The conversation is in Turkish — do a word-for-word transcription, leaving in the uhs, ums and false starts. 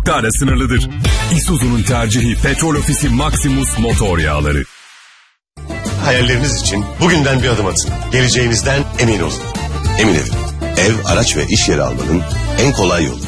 miktarı sınırlıdır. Isuzu'nun tercihi Petrol Ofisi Maximus motor yağları. Hayalleriniz için bugünden bir adım atın. Geleceğinizden emin olun. Emin Ev, ev, araç ve iş yeri almanın en kolay yolu.